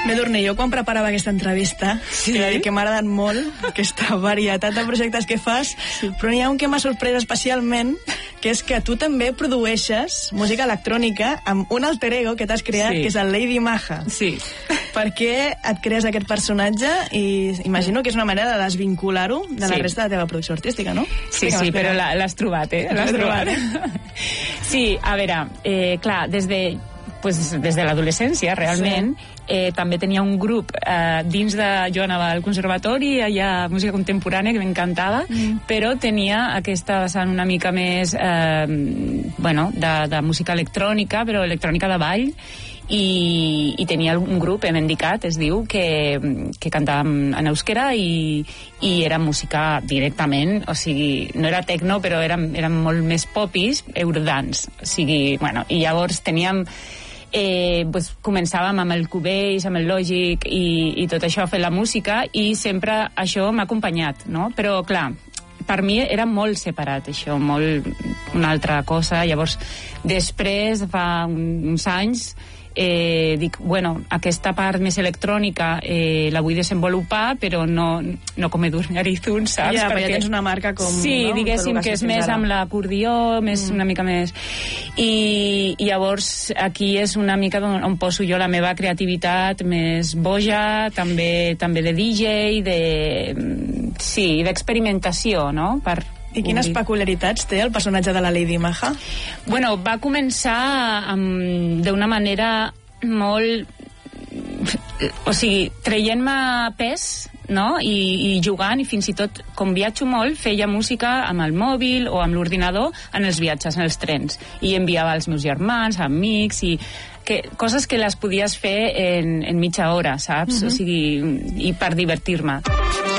Bé, Dorné, jo quan preparava aquesta entrevista, que m'ha agradat molt aquesta varietat de projectes que fas, però n'hi ha un que m'ha sorprès especialment, que és que tu també produeixes música electrònica amb un alter ego que t'has creat, que és el Lady Maja. Sí. Per què et crees aquest personatge? I imagino que és una manera de desvincular-ho de la resta de la teva producció artística, no? Sí, però l'has trobat, eh? L'has trobat. Sí, a veure, clar, des de l'adolescència, realment, també tenia un grup dins de... Jo anava al conservatori, allà música contemporània, que m'encantava, però tenia aquesta vessant una mica més de música electrònica, però electrònica de ball, i tenia un grup, Mendicat, es diu, que cantava en euskera i era música directament, o sigui, no era techno, però eren molt més popis, eurodance, o sigui, bueno, i llavors teníem... començàvem amb el Cubase, amb el Logic i tot això a fer la música, i sempre això m'ha acompanyat, no? Però clar, per mi era molt separat això, molt una altra cosa. Llavors després, fa uns anys, dic, bueno, aquesta part més electrònica la vull desenvolupar, però no com Edurne Arizun, saps? Ja, perquè tens una marca com... Sí, diguéssim que és més amb l'acordió, més una mica més... I llavors aquí és una mica on poso jo la meva creativitat més boja, també de DJ, d'experimentació, no? I quines peculiaritats té el personatge de la Lady Maja? Bueno, va començar d'una manera molt... O sigui, traient-me pes, no? I jugant, i fins i tot, com viatjo molt, feia música amb el mòbil o amb l'ordinador en els viatges, en els trens. I enviava als meus germans, amics, coses que les podies fer en mitja hora, saps? O sigui, i per divertir-me.